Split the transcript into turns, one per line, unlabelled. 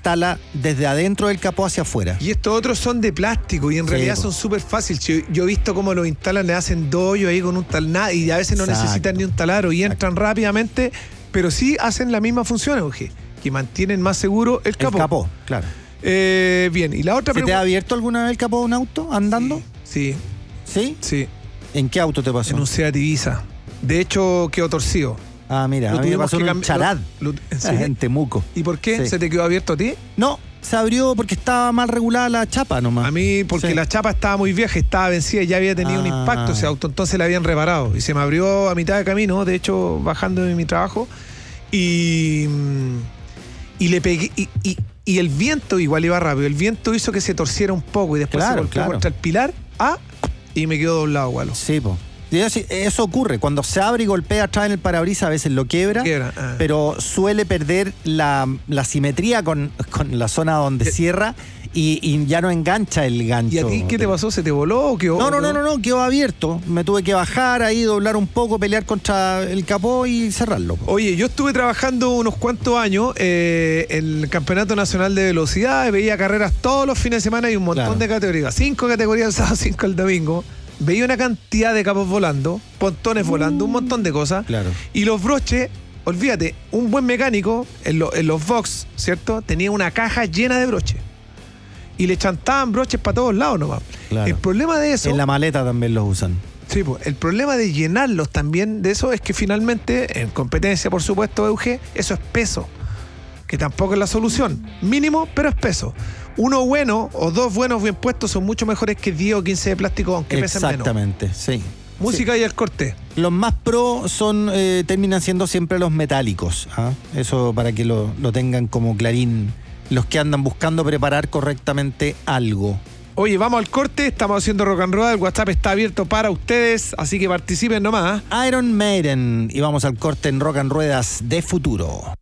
instala desde adentro del capó hacia afuera.
Y estos otros son de plástico y en realidad son súper fáciles. Yo he visto cómo los instalan, le hacen doyo ahí con un taladro y a veces no necesitan ni un taladro y entran rápidamente, pero sí hacen la misma función, Euge, que mantienen más seguro el capó.
El capó, claro.
Bien, y la otra
¿Se te ha abierto alguna vez el capó de un auto andando?
Sí.
¿Sí?
Sí.
¿En qué auto te pasó?
En un Seat Ibiza. De hecho, quedó torcido.
Ah, mira, a mí me pasó en un Charad, en Temuco.
¿Y por qué?
Sí.
¿Se te quedó abierto a ti?
No, se abrió porque estaba mal regulada la chapa nomás.
A mí, porque la chapa estaba muy vieja, estaba vencida y ya había tenido un impacto ese auto, entonces la habían reparado. Y se me abrió a mitad de camino, de hecho, bajando de mi trabajo. Y le pegué. Y el viento igual iba rápido. El viento hizo que se torciera un poco y después se golpeó contra el pilar. Y me quedó doblado, Gualo.
Sí, po. Eso ocurre, cuando se abre y golpea atrás en el parabrisas a veces lo quiebra. Pero suele perder la simetría con la zona donde cierra y ya no engancha el gancho.
¿Y a ti qué te pasó? ¿Se te voló o quedó?
No, quedó abierto. Me tuve que bajar ahí, doblar un poco, pelear contra el capó y cerrarlo.
Oye, yo estuve trabajando unos cuantos años en el Campeonato Nacional de Velocidad, veía carreras todos los fines de semana y un montón de categorías. 5 categorías el sábado, 5 el domingo. Veía una cantidad de capos volando, pontones volando, un montón de cosas.
Claro.
Y los broches, olvídate, un buen mecánico en los box, ¿cierto? Tenía una caja llena de broches. Y le chantaban broches para todos lados nomás.
Claro.
El problema de eso...
En la maleta también los usan.
Sí, pues, el problema de llenarlos también de eso es que finalmente, en competencia, por supuesto, Euge, eso es peso. Que tampoco es la solución. Mínimo, pero es peso. Uno bueno o dos buenos bien puestos son mucho mejores que 10 o 15 de plástico, aunque pesen menos.
Exactamente, sí.
Música y el corte.
Los más pro terminan siendo siempre los metálicos. Eso para que lo tengan como clarín los que andan buscando preparar correctamente algo.
Oye, vamos al corte, estamos haciendo Rock and Roll, el WhatsApp está abierto para ustedes, así que participen nomás.
Iron Maiden, y vamos al corte en Rock and Ruedas de Futuro.